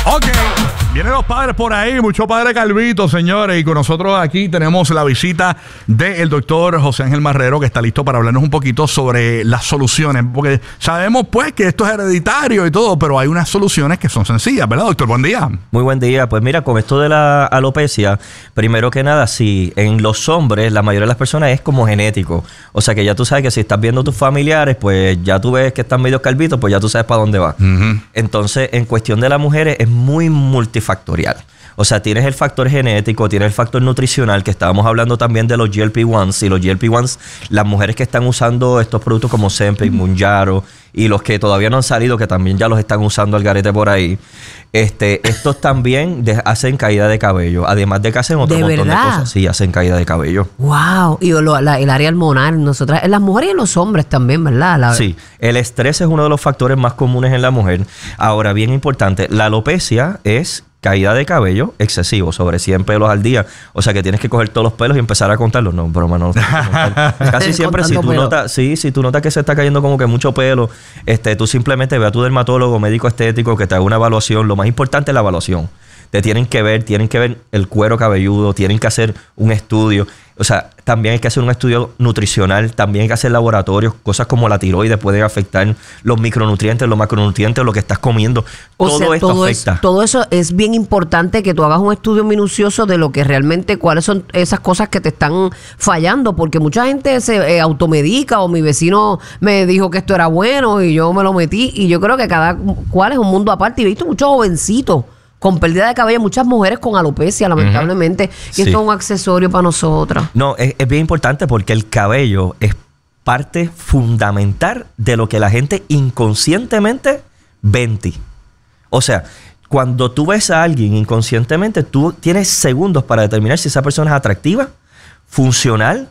Ok, vienen los padres por ahí, mucho padre Calvito, señores, y con nosotros aquí tenemos la visita del doctor José Ángel Marrero, que está listo para hablarnos un poquito sobre las soluciones, porque sabemos pues que esto es hereditario y todo, pero hay unas soluciones que son sencillas, ¿verdad, doctor? Buen día. Muy buen día. Pues mira, con esto de la alopecia, primero que nada, sí, en los hombres la mayoría de las personas es como genético, o sea que ya tú sabes que si estás viendo tus familiares, pues ya tú ves que están medio calvitos, pues ya tú sabes para dónde va. Entonces, en cuestión de las mujeres es muy multifactorial. O sea, tienes el factor genético, tienes el factor nutricional, que estábamos hablando también de los GLP-1s. Y los GLP-1s, las mujeres que están usando estos productos como Ozempic, Mounjaro, y los que todavía no han salido, que también ya los están usando al garete por ahí, estos también hacen caída de cabello. Además de que hacen otro montón de cosas. Sí, hacen caída de cabello. ¡Wow! Y el área hormonal, nosotras, en las mujeres y en los hombres también, ¿verdad? Sí, el estrés es uno de los factores más comunes en la mujer. Ahora, bien importante, la alopecia es caída de cabello excesivo, sobre 100 pelos al día. O sea que tienes que coger todos los pelos y empezar a contarlos. No, broma, no. Casi siempre si tú notas que se está cayendo como que mucho pelo, tú simplemente ve a tu dermatólogo, médico estético, que te haga una evaluación. Lo más importante es la evaluación. Te tienen que ver el cuero cabelludo, tienen que hacer un estudio. O sea, también hay que hacer un estudio nutricional, también hay que hacer laboratorios, cosas como la tiroides pueden afectar los micronutrientes, los macronutrientes, lo que estás comiendo. Todo esto afecta. Todo eso es bien importante, que tú hagas un estudio minucioso de lo que realmente, cuáles son esas cosas que te están fallando, porque mucha gente se automedica, o mi vecino me dijo que esto era bueno y yo me lo metí, y yo creo que cada cual es un mundo aparte. Y he visto muchos jovencitos con pérdida de cabello, muchas mujeres con alopecia, lamentablemente. Y esto es un accesorio para nosotras. No, es bien importante porque el cabello es parte fundamental de lo que la gente inconscientemente ve en ti. O sea, cuando tú ves a alguien inconscientemente, tú tienes segundos para determinar si esa persona es atractiva, funcional,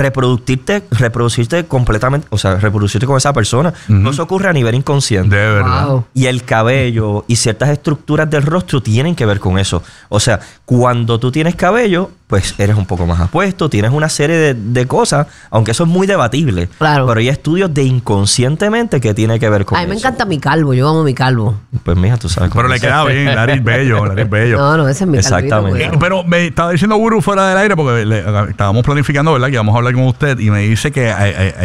reproducirte completamente, o sea, reproducirte con esa persona. No se ocurre a nivel inconsciente. De verdad. Wow. Y el cabello y ciertas estructuras del rostro tienen que ver con eso. O sea, cuando tú tienes cabello, pues eres un poco más apuesto, tienes una serie de cosas, aunque eso es muy debatible. Claro. Pero hay estudios de inconscientemente que tiene que ver con eso. A mí me encanta mi calvo, yo amo mi calvo. Pues mija, tú sabes cómo. Pero le queda bien, nariz bello, nariz bello. No, ese es mi Exactamente. calvito. Pero me estaba diciendo Guru fuera del aire, porque estábamos planificando, ¿verdad? Que íbamos a hablar con usted, y me dice que hay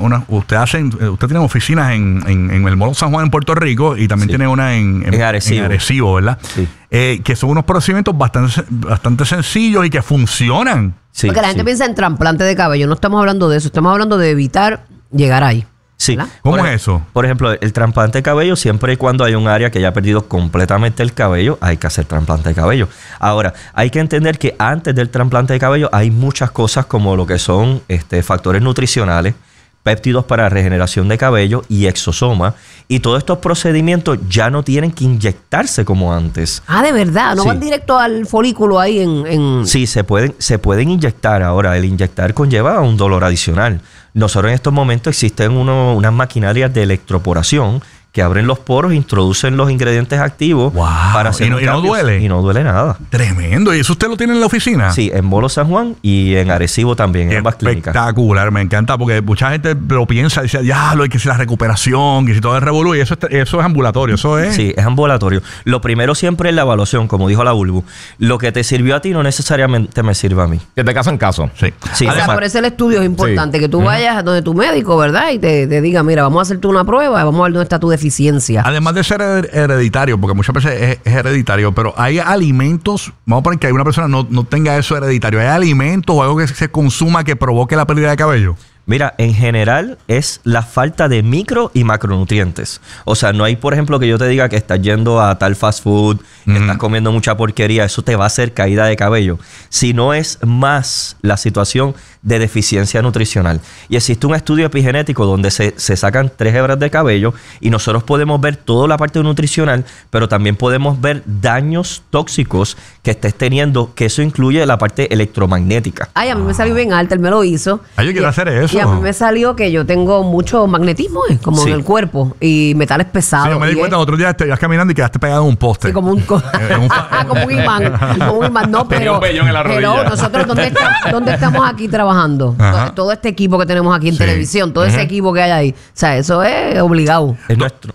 usted tiene oficinas en el Mall San Juan en Puerto Rico, y también tiene una en Arecibo, ¿verdad? Sí. Que son unos procedimientos bastante sencillos y que funcionan. Sí, Porque la gente piensa en trasplante de cabello. No estamos hablando de eso. Estamos hablando de evitar llegar ahí. Sí. ¿Verdad? ¿Cómo es eso? Por ejemplo, el trasplante de cabello, siempre y cuando hay un área que ya ha perdido completamente el cabello, hay que hacer trasplante de cabello. Ahora, hay que entender que antes del trasplante de cabello hay muchas cosas como lo que son factores nutricionales, péptidos para regeneración de cabello y exosoma. Y todos estos procedimientos ya no tienen que inyectarse como antes. Ah, de verdad. No Sí. van directo al folículo ahí en... Sí, se pueden inyectar. Ahora, el inyectar conlleva un dolor adicional. Nosotros en estos momentos existen unas maquinarias de electroporación que abren los poros, introducen los ingredientes activos para hacer ¿Y no duele? Y no duele nada. Tremendo. ¿Y eso usted lo tiene en la oficina? Sí, en Molo San Juan y en Arecibo también, en ambas clínicas. Espectacular, me encanta, porque mucha gente lo piensa, dice, ya, hay que hacer la recuperación, que si todo es revolú, y eso es ambulatorio, eso es. Sí, es ambulatorio. Lo primero siempre es la evaluación, como dijo la Bulbu. Lo que te sirvió a ti no necesariamente me sirve a mí. Que de caso en caso. Sí. Sí, O sea, por eso el estudio es importante, Sí. que tú vayas donde tu médico, ¿verdad? Y te diga, mira, vamos a hacerte una prueba, vamos a ver dónde está tu deficiencia. Además de ser hereditario, porque muchas veces es hereditario, pero hay alimentos, vamos a poner que alguna persona no tenga eso hereditario, ¿hay alimentos o algo que se consuma que provoque la pérdida de cabello? Mira, en general es la falta de micro y macronutrientes. O sea, no hay, por ejemplo, que yo te diga que estás yendo a tal fast food, que estás comiendo mucha porquería, eso te va a hacer caída de cabello. Si no es más la situación de deficiencia nutricional. Y existe un estudio epigenético donde se sacan 3 hebras de cabello y nosotros podemos ver toda la parte nutricional, pero también podemos ver daños tóxicos que estés teniendo, que eso incluye la parte electromagnética. Ay, a mí me salió bien alta, él me lo hizo. Ay, yo quiero hacer eso. Y a mí me salió que yo tengo mucho magnetismo, como Sí. en el cuerpo, y metales pesados. Sí, yo me di y cuenta, otro día ibas caminando y quedaste pegado en un poste. Sí, como un como un imán. Como un imán. No, Tenía pero un vellón en la rodilla. hello, nosotros, ¿dónde estamos aquí trabajando? Ajá. Todo este equipo que tenemos aquí en Sí. televisión, todo ese equipo que hay ahí. O sea, eso es obligado. Es nuestro. Sí.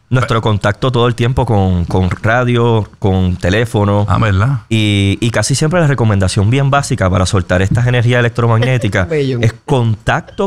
Nuestro contacto todo el tiempo con radio, con teléfono. Ah, ¿verdad? Y casi siempre la recomendación bien básica para soltar estas energías electromagnéticas es contacto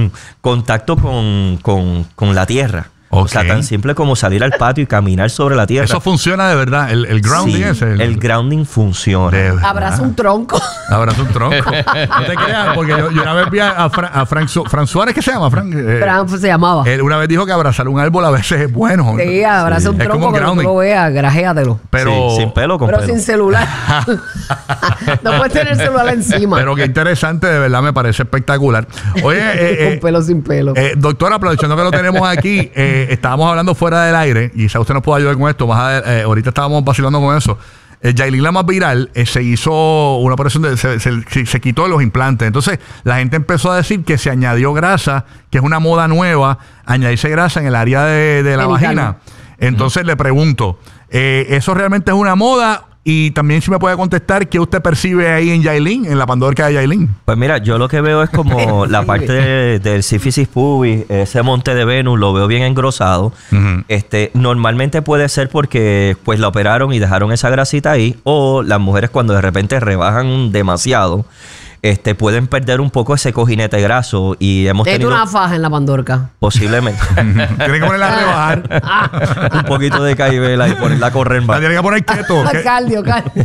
con la tierra. O sea, tan simple como salir al patio y caminar sobre la tierra. Eso funciona de verdad. El grounding ese. El grounding funciona. Abraza un tronco. Abraza un tronco. No te creas, porque yo una vez vi a Frank Suárez, ¿qué se llama? Frank se llamaba. Él una vez dijo que abrazar un árbol a veces es bueno. Sí, abraza un tronco que no lo veas, grajéatelo. Pero sin pelo, con pero pelo. sin celular. No puedes tener el celular encima. Pero qué interesante, de verdad me parece espectacular. Oye, con pelo sin pelo. Doctor, aprovechando que lo tenemos aquí, estábamos hablando fuera del aire, y quizá usted nos puede ayudar con esto. Ahorita estábamos vacilando con eso. Yailin, la más viral, se hizo una operación, se quitó los implantes. Entonces, la gente empezó a decir que se añadió grasa, que es una moda nueva, añadirse grasa en el área de la vagina. Entonces, le pregunto, ¿eso realmente es una moda? Y también si me puede contestar qué usted percibe ahí en Yailin, en la pandorca de Yailin. Pues mira, yo lo que veo es como la parte del sífisis pubis, ese monte de Venus, lo veo bien engrosado. Normalmente puede ser porque pues la operaron y dejaron esa grasita ahí, o las mujeres cuando de repente rebajan demasiado, pueden perder un poco ese cojinete graso, y hemos tenido una faja en la pandorca. Posiblemente. Tiene que ponerla a rebajar. Un poquito de caibela y ponerla a correr más. La tiene que poner quieto. Cardio.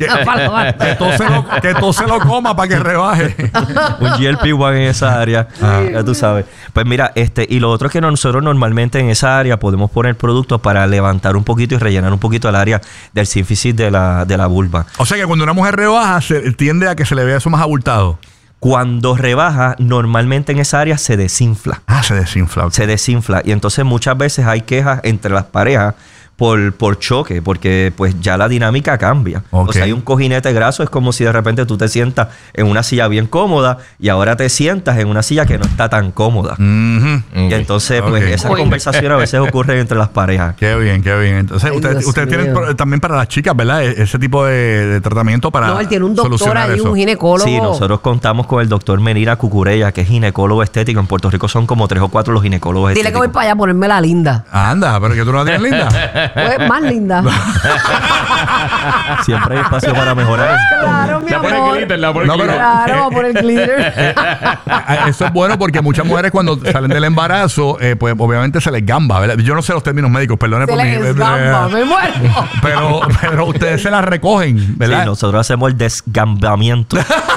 Que todo se lo coma para que rebaje. Un GLP-1 en esa área. Ya tú sabes. Pues mira, y lo otro es que nosotros normalmente en esa área podemos poner productos para levantar un poquito y rellenar un poquito el área del sífisis de la vulva. O sea que cuando una mujer rebaja, tiende a que se le vea eso más abultado. Cuando rebaja, normalmente en esa área se desinfla. Se desinfla. Okay. Se desinfla. Y entonces muchas veces hay quejas entre las parejas por choque, porque pues ya la dinámica cambia. Okay. O sea, hay un cojinete graso, es como si de repente tú te sientas en una silla bien cómoda y ahora te sientas en una silla que no está tan cómoda. Y entonces, pues, esas conversaciones a veces ocurren entre las parejas. Qué bien, qué bien. Entonces, ustedes tienen también para las chicas, ¿verdad? Ese tipo de tratamiento para. No, él tiene un doctor ahí, un ginecólogo. Sí, nosotros contamos con el doctor Menira Cucurella, que es ginecólogo estético. En Puerto Rico son como 3 o 4 los ginecólogos estéticos. Dile que voy para allá a ponerme la linda. Anda, pero que tú no la tienes linda. Pues más linda. Siempre hay espacio para mejorar. Claro, mi amor. Claro, a poner glitter. Eso es bueno porque muchas mujeres cuando salen del embarazo, pues obviamente se les gamba, ¿verdad? Yo no sé los términos médicos, perdone por mí. Gamba, me muero. Pero ustedes se las recogen, ¿verdad? Sí, nosotros hacemos el desgambamiento.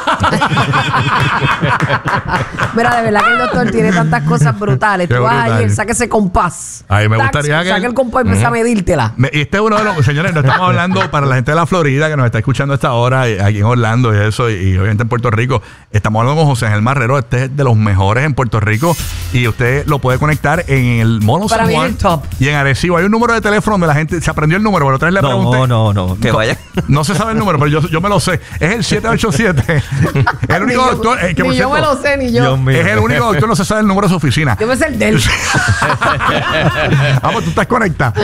Mira, de verdad que el doctor tiene tantas cosas brutales. Qué Tú vas brutal. ayer, saca ese compás. Ay, me gustaría que saca el compás y empieza a medírtela. Y este es uno de los, señores, no estamos hablando para la gente de la Florida que nos está escuchando a esta hora, aquí en Orlando y eso, y obviamente en Puerto Rico. Estamos hablando con José Ángel Marrero, este es de los mejores en Puerto Rico, y usted lo puede conectar en el Mono San Juan y en Arecibo. Hay un número de teléfono donde la gente se aprendió el número, pero otra vez le pregunté. No, que vaya. No se sabe el número, pero yo me lo sé. Es el 787. El único doctor. Que ni yo me lo sé, ni yo. Es el único doctor, no se sabe el número de su oficina. Yo me sé el de él. Vamos, tú estás conectada.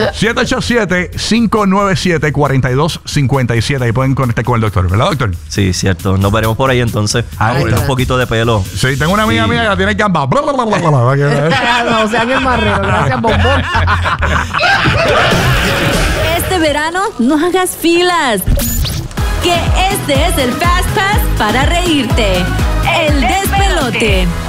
787-597-4257. Ahí pueden conectar con el doctor, ¿verdad, doctor? Sí, cierto. Nos veremos por ahí entonces. Un poquito de pelo. Sí, tengo una amiga mía que la tiene que ambas. O sea, en el Marrero. Gracias, bombón. Este verano no hagas filas. Que este es el Fast Pass para reírte. El despelote.